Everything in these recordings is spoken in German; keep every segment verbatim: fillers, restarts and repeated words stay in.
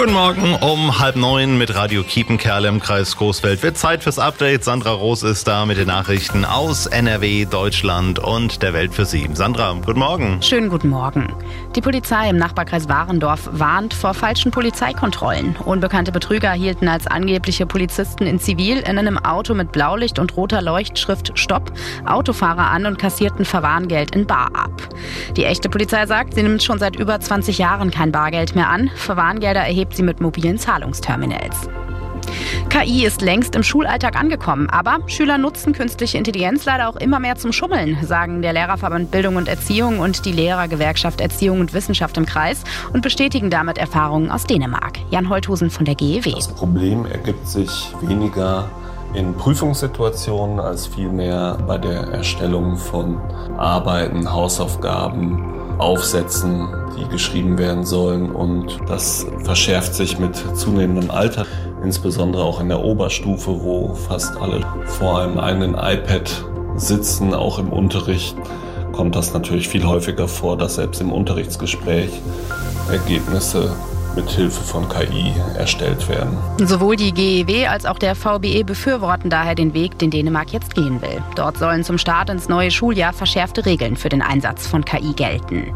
Guten Morgen um halb neun mit Radio Kiepenkerl im Kreis Coesfeld. Wird Zeit fürs Update. Sandra Roos ist da mit den Nachrichten aus N R W, Deutschland und der Welt für Sie. Sandra, guten Morgen. Schönen guten Morgen. Die Polizei im Nachbarkreis Warendorf warnt vor falschen Polizeikontrollen. Unbekannte Betrüger hielten als angebliche Polizisten in Zivil in einem Auto mit Blaulicht und roter Leuchtschrift Stopp Autofahrer an und kassierten Verwarngeld in bar ab. Die echte Polizei sagt, sie nimmt schon seit über zwanzig Jahren kein Bargeld mehr an. Verwarngelder erhebt sie mit mobilen Zahlungsterminals. K I ist längst im Schulalltag angekommen, aber Schüler nutzen künstliche Intelligenz leider auch immer mehr zum Schummeln, sagen der Lehrerverband Bildung und Erziehung und die Lehrergewerkschaft Erziehung und Wissenschaft im Kreis und bestätigen damit Erfahrungen aus Dänemark. Jan Holthusen von der G E W. Das Problem ergibt sich weniger in Prüfungssituationen als vielmehr bei der Erstellung von Arbeiten, Hausaufgaben, Aufsätzen, die geschrieben werden sollen, und das verschärft sich mit zunehmendem Alter, insbesondere auch in der Oberstufe, wo fast alle vor einem eigenen iPad sitzen. Auch im Unterricht kommt das natürlich viel häufiger vor, dass selbst im Unterrichtsgespräch Ergebnisse mit Hilfe von K I erstellt werden. Sowohl die G E W als auch der V B E befürworten daher den Weg, den Dänemark jetzt gehen will. Dort sollen zum Start ins neue Schuljahr verschärfte Regeln für den Einsatz von K I gelten.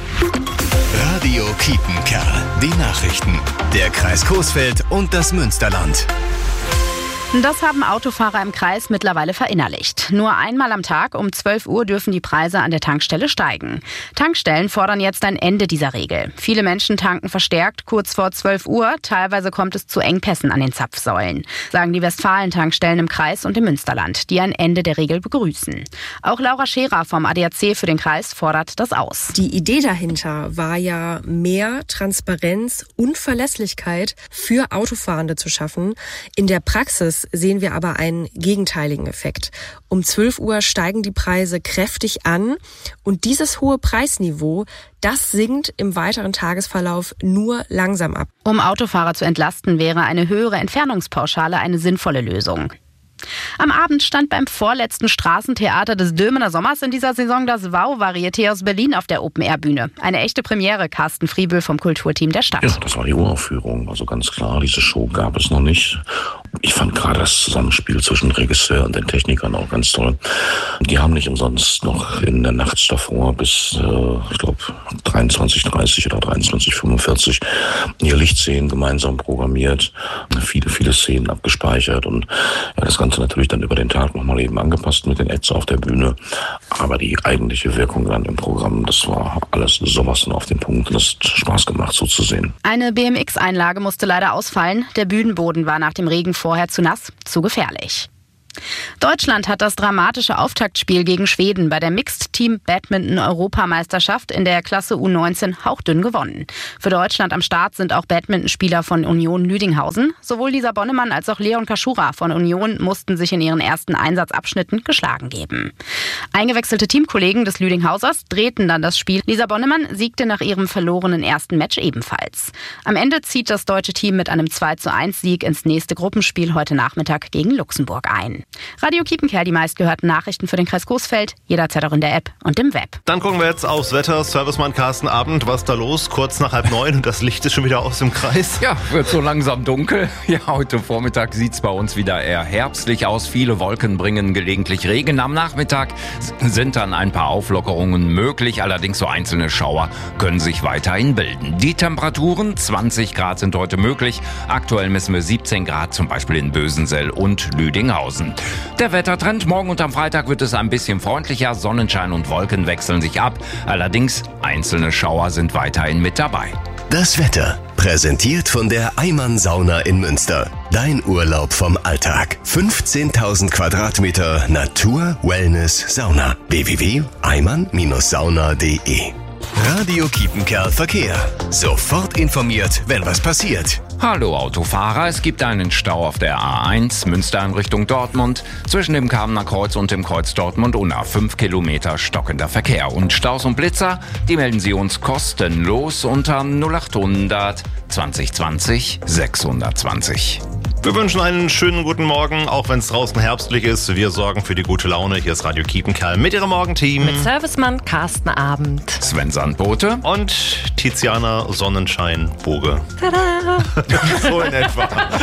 Radio Kiepenkerl. Die Nachrichten. Der Kreis Coesfeld und das Münsterland. Das haben Autofahrer im Kreis mittlerweile verinnerlicht. Nur einmal am Tag um zwölf Uhr dürfen die Preise an der Tankstelle steigen. Tankstellen fordern jetzt ein Ende dieser Regel. Viele Menschen tanken verstärkt kurz vor zwölf Uhr. Teilweise kommt es zu Engpässen an den Zapfsäulen, sagen die Westfalen-Tankstellen im Kreis und im Münsterland, die ein Ende der Regel begrüßen. Auch Laura Scherer vom A D A C für den Kreis fordert das aus. Die Idee dahinter war ja, mehr Transparenz und Verlässlichkeit für Autofahrende zu schaffen. In der Praxis sehen wir aber einen gegenteiligen Effekt. Um zwölf Uhr steigen die Preise kräftig an und dieses hohe Preisniveau, das sinkt im weiteren Tagesverlauf nur langsam ab. Um Autofahrer zu entlasten, wäre eine höhere Entfernungspauschale eine sinnvolle Lösung. Am Abend stand beim vorletzten Straßentheater des Dülmener Sommers in dieser Saison das Wow-Varieté aus Berlin auf der Open-Air-Bühne. Eine echte Premiere, Carsten Friebel vom Kulturteam der Stadt. Ja, das war die Uraufführung. Also ganz klar, diese Show gab es noch nicht. Ich fand gerade das Zusammenspiel zwischen Regisseur und den Technikern auch ganz toll. Die haben nicht umsonst noch in der Nacht davor bis, äh, ich glaube, dreiundzwanzig Uhr dreißig oder dreiundzwanzig Uhr fünfundvierzig ihr Lichtszenen gemeinsam programmiert. Viele, viele Szenen abgespeichert und ja, das Ganze natürlich dann über den Tag nochmal eben angepasst mit den Ads auf der Bühne. Aber die eigentliche Wirkung dann im Programm, das war alles sowas von auf den Punkt. Das hat Spaß gemacht, so zu sehen. Eine B M X-Einlage musste leider ausfallen. Der Bühnenboden war nach dem Regen vorher zu nass, zu gefährlich. Deutschland hat das dramatische Auftaktspiel gegen Schweden bei der Mixed-Team-Badminton-Europameisterschaft in der Klasse U neunzehn hauchdünn gewonnen. Für Deutschland am Start sind auch Badmintonspieler von Union Lüdinghausen. Sowohl Lisa Bonnemann als auch Leon Kaschura von Union mussten sich in ihren ersten Einsatzabschnitten geschlagen geben. Eingewechselte Teamkollegen des Lüdinghausers drehten dann das Spiel. Lisa Bonnemann siegte nach ihrem verlorenen ersten Match ebenfalls. Am Ende zieht das deutsche Team mit einem zwei zu eins Sieg ins nächste Gruppenspiel heute Nachmittag gegen Luxemburg ein. Radio Kiepenkerl, die meistgehörten Nachrichten für den Kreis Coesfeld, jederzeit auch in der App und im Web. Dann gucken wir jetzt aufs Wetter. Servicemann Carsten Abend, was ist da los? Kurz nach halb neun und das Licht ist schon wieder aus dem Kreis. Ja, wird so langsam dunkel. Ja, heute Vormittag sieht's bei uns wieder eher herbstlich aus. Viele Wolken bringen gelegentlich Regen. Am Nachmittag sind dann ein paar Auflockerungen möglich. Allerdings so einzelne Schauer können sich weiterhin bilden. Die Temperaturen, zwanzig Grad sind heute möglich. Aktuell messen wir siebzehn Grad, zum Beispiel in Bösensell und Lüdinghausen. Der Wettertrend: morgen und am Freitag wird es ein bisschen freundlicher. Sonnenschein und Wolken wechseln sich ab. Allerdings einzelne Schauer sind weiterhin mit dabei. Das Wetter präsentiert von der Eimann Sauna in Münster. Dein Urlaub vom Alltag. fünfzehntausend Quadratmeter Natur, Wellness, Sauna. w w w punkt eimann sauna punkt d e. Radio Kiepenkerl Verkehr. Sofort informiert, wenn was passiert. Hallo Autofahrer, es gibt einen Stau auf der A eins, Münster in Richtung Dortmund, zwischen dem Kamener Kreuz und dem Kreuz Dortmund-Unna. Fünf Kilometer stockender Verkehr. Und Staus und Blitzer, die melden Sie uns kostenlos unter null achthundert zwanzig zwanzig sechshundertzwanzig. Wir wünschen einen schönen guten Morgen, auch wenn es draußen herbstlich ist. Wir sorgen für die gute Laune. Hier ist Radio Kiepenkerl mit ihrem Morgenteam. Mit Servicemann Carsten Abend. Sven Sandbote. Und Tiziana Sonnenschein Boge. Tada! So in etwa.